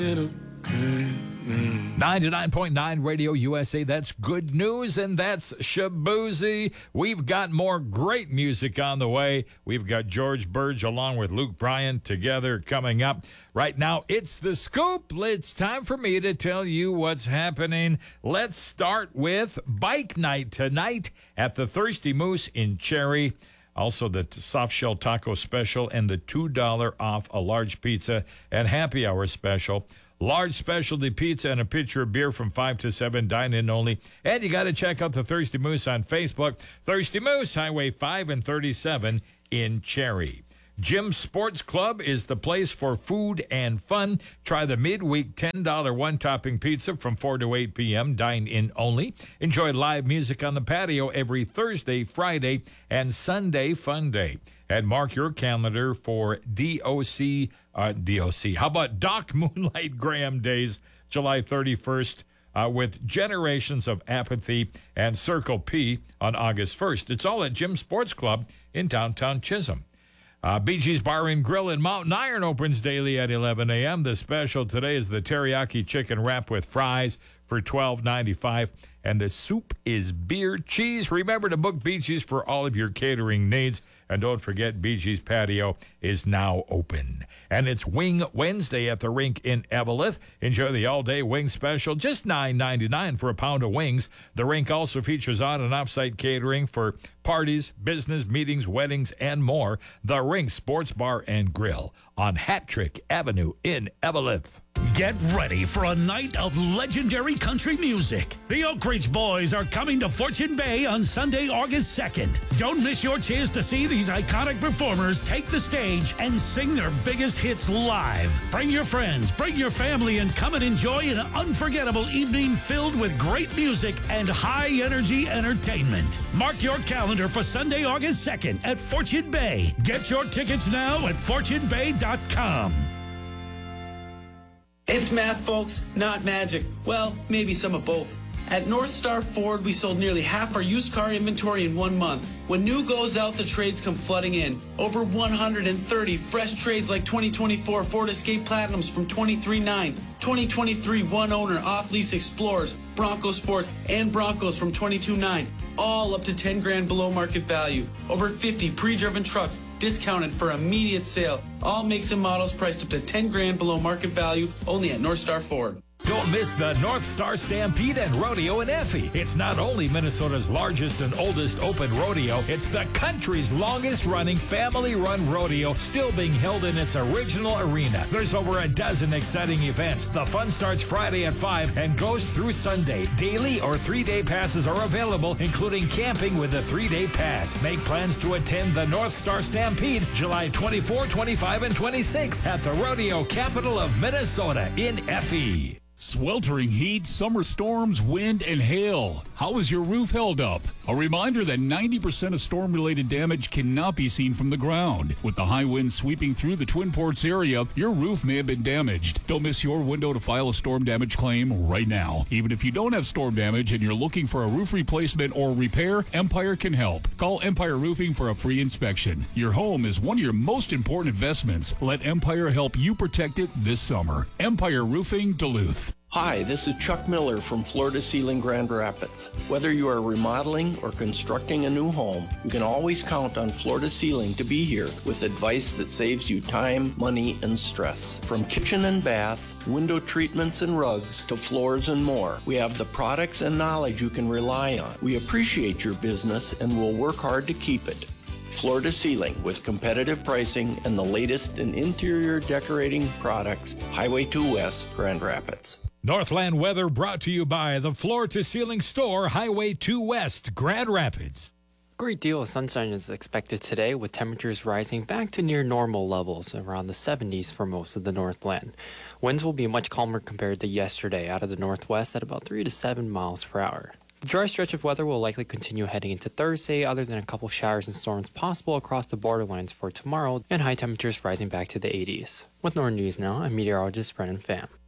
99.9 Radio USA, that's good news, and that's Shaboozey. We've got more great music on the way. We've got George Burge along with Luke Bryan together coming up. Right now, it's The Scoop. It's time for me to tell you what's happening. Let's start with Bike Night tonight at the Thirsty Moose in Cherry. Also, the soft shell taco special and the $2 off a large pizza and happy hour special. Large specialty pizza and a pitcher of beer from 5 to 7, dine-in only. And you got to check out the Thirsty Moose on Facebook. Thirsty Moose, Highway 5 and 37 in Cherry. Jim's Sports Club is the place for food and fun. Try the midweek $10 one-topping pizza from 4 to 8 p.m., dine-in only. Enjoy live music on the patio every Thursday, Friday, and Sunday fun day. And mark your calendar for DOC. How about Doc Moonlight Graham Days, July 31st, with Generations of Apathy and Circle P on August 1st. It's all at Jim's Sports Club in downtown Chisholm. Bee Gees Bar and Grill in Mountain Iron opens daily at 11 a.m. The special today is the teriyaki chicken wrap with fries for $12.95. And the soup is beer cheese. Remember to book Bee Gees for all of your catering needs. And don't forget, Bee Gees Patio is now open. And it's Wing Wednesday at the rink in Eveleth. Enjoy the all-day wing special, just $9.99 for a pound of wings. The rink also features on- and off-site catering for parties, business, meetings, weddings, and more. The Rink Sports Bar and Grill on Hattrick Avenue in Eveleth. Get ready for a night of legendary country music. The Oak Ridge Boys are coming to Fortune Bay on Sunday, August 2nd. Don't miss your chance to see these iconic performers take the stage and sing their biggest hits live. Bring your friends, bring your family, and come and enjoy an unforgettable evening filled with great music and high-energy entertainment. Mark your calendar for Sunday, August 2nd at Fortune Bay. Get your tickets now at fortunebay.com. It's math, folks, not magic. Well, maybe some of both. At North Star Ford, we sold nearly half our used car inventory in 1 month. When new goes out, the trades come flooding in. Over 130 fresh trades like 2024 Ford Escape Platinums from $23,900, 2023 one-owner off-lease Explorers, Bronco Sports, and Broncos from $22,900, all up to $10,000 below market value. Over 50 pre-driven trucks discounted for immediate sale. All makes and models priced up to $10,000 below market value, only at North Star Ford. Don't miss the North Star Stampede and Rodeo in Effie. It's not only Minnesota's largest and oldest open rodeo, it's the country's longest-running family-run rodeo, still being held in its original arena. There's over a dozen exciting events. The fun starts Friday at 5 and goes through Sunday. Daily or 3-day passes are available, including camping with a 3-day pass. Make plans to attend the North Star Stampede July 24, 25, and 26 at the rodeo capital of Minnesota in Effie. Sweltering heat, summer storms, wind, and hail. How is your roof held up? A reminder that 90% of storm-related damage cannot be seen from the ground. With the high winds sweeping through the Twin Ports area, your roof may have been damaged. Don't miss your window to file a storm damage claim right now. Even if you don't have storm damage and you're looking for a roof replacement or repair, Empire can help. Call Empire Roofing for a free inspection. Your home is one of your most important investments. Let Empire help you protect it this summer. Empire Roofing, Duluth. Hi, this is Chuck Miller from Floor to Ceiling Grand Rapids. Whether you are remodeling or constructing a new home, you can always count on Floor to Ceiling to be here with advice that saves you time, money, and stress. From kitchen and bath, window treatments and rugs, to floors and more, we have the products and knowledge you can rely on. We appreciate your business and will work hard to keep it. Floor to Ceiling with competitive pricing and the latest in interior decorating products. Highway 2 West, Grand Rapids. Northland weather brought to you by the Floor to Ceiling Store, Highway 2 West, Grand Rapids. A great deal of sunshine is expected today, with temperatures rising back to near normal levels, around the 70s for most of the Northland. Winds will be much calmer compared to yesterday out of the northwest at about 3 to 7 miles per hour. The dry stretch of weather will likely continue heading into Thursday, other than a couple showers and storms possible across the borderlines for tomorrow, and high temperatures rising back to the 80s. With Northern News now, I'm meteorologist Brennan Pham.